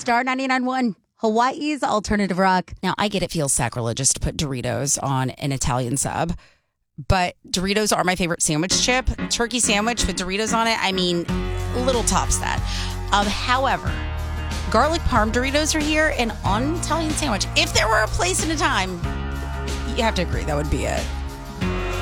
Star 99.1, Hawaii's alternative rock. Now, I get it feels sacrilegious to put Doritos on an Italian sub, but Doritos are my favorite sandwich chip. Turkey sandwich with Doritos on it, I mean, little tops that. However, garlic parm Doritos are here, and on an Italian sandwich, if there were a place and a time, you have to agree that would be it.